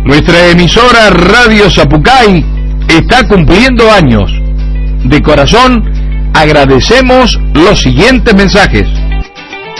Nuestra emisora Radio Zapucay está cumpliendo años. De corazón agradecemos los siguientes mensajes.